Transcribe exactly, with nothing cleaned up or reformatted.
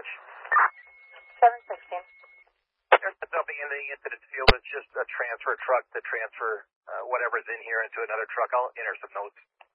much. seven sixteen. There'll be in the incident field. It's just a transfer truck to transfer uh, whatever's in here into another truck. I'll enter some notes.